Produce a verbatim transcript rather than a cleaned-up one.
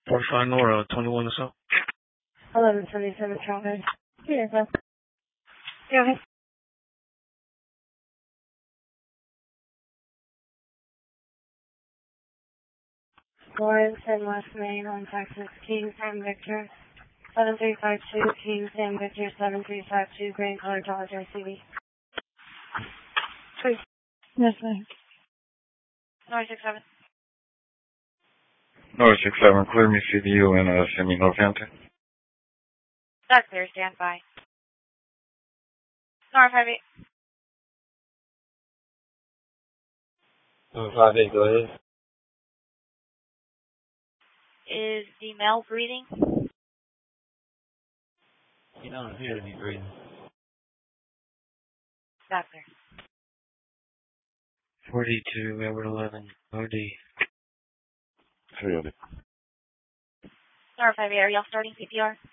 forty-five Nora, twenty-one or so. eleven seventy-seven traffic. Here, go. Go ahead. Lawrence and West Main on Texas, King Sam Victor, seven three five two, King Sam Victor, seven three five two, Grand Color Dodge R C V. Please. Yes, ma'am. North six seven. North six seven, clear me C D U and uh, send me Novanta. That's clear, stand by. North five eight. North five eight, go ahead. Is the male breathing? You don't appear to be breathing. That's clear. forty-two, Edward eleven, O D. Three of it. North five eight, are y'all starting C P R?